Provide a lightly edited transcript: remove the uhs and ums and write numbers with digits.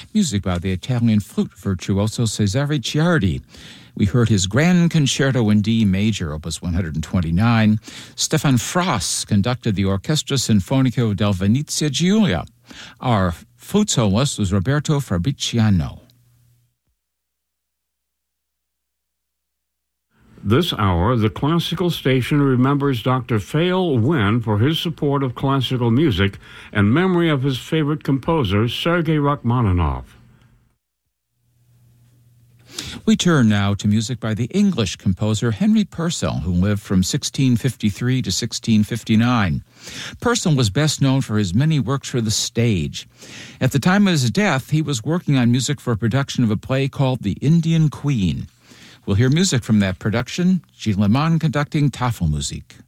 music by the Italian flute virtuoso Cesare Ciardi. We heard his Grand Concerto in D Major, Opus 129. Stefan Frass conducted the Orchestra Sinfonico del Venezia Giulia. Our flute soloist was Roberto Fabriciano. This hour, the Classical Station remembers Dr. Phael Wynne for his support of classical music and memory of his favorite composer, Sergei Rachmaninoff. We turn now to music by the English composer Henry Purcell, who lived from 1653 to 1659. Purcell was best known for his many works for the stage. At the time of his death, he was working on music for a production of a play called The Indian Queen. We'll hear music from that production, Gilles Leman conducting Tafelmusik.